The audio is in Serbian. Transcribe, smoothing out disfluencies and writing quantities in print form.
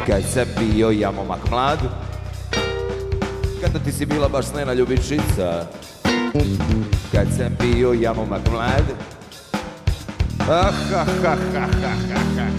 Kad sam bio ja momak mlad, kada ti si bila baš snena ljubičica. Kad sam bio ja momak mlad, ah, ha, ha, ha, ha, ha, ha.